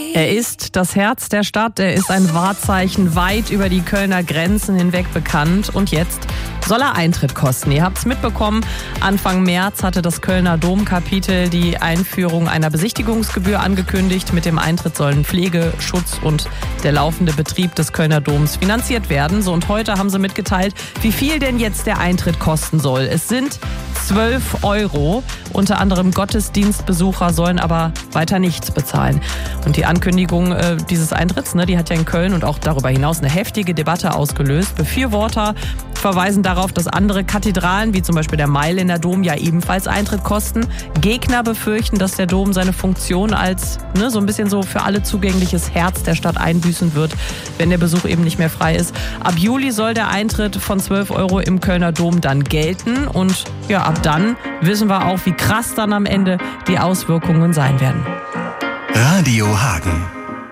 Er ist das Herz der Stadt, er ist ein Wahrzeichen weit über die Kölner Grenzen hinweg bekannt und jetzt soll er Eintritt kosten. Ihr habt es mitbekommen, Anfang März hatte das Kölner Domkapitel die Einführung einer Besichtigungsgebühr angekündigt. Mit dem Eintritt sollen Pflege, Schutz und der laufende Betrieb des Kölner Doms finanziert werden. So, und heute haben sie mitgeteilt, wie viel denn jetzt der Eintritt kosten soll. Es sind 12 €. Unter anderem Gottesdienstbesucher sollen aber weiter nichts bezahlen. Und die Ankündigung dieses Eintritts, die hat ja in Köln und auch darüber hinaus eine heftige Debatte ausgelöst. Befürworter verweisen darauf, dass andere Kathedralen, wie zum Beispiel der Mailänder Dom, ja ebenfalls Eintritt kosten. Gegner befürchten, dass der Dom seine Funktion als so ein bisschen so für alle zugängliches Herz der Stadt einbüßen wird, wenn der Besuch eben nicht mehr frei ist. Ab Juli soll der Eintritt von 12 € im Kölner Dom dann gelten. Und ja, ab dann wissen wir auch, wie krass dann am Ende die Auswirkungen sein werden. Radio Hagen.